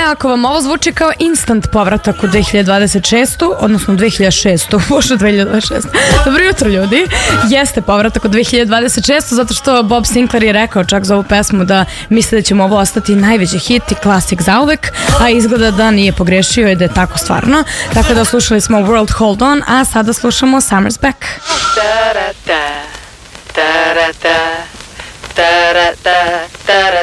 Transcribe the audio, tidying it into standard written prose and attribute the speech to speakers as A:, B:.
A: ako vam ovo zvuči kao instant povratak u 2026. odnosno 2006. Bože, 2026. Dobro jutro, ljudi. Jeste povratak u 2026. zato što Bob Sinclair je rekao čak za ovu pesmu da misle da ćemo ovo ostati najveći hit i klasik zauvek, a izgleda da nije pogrešio i da je tako stvarno. Tako da slušali smo World Hold On, a sada slušamo Summer's Back. Da-da-da, da-da-da, da-da-da, da-da-da,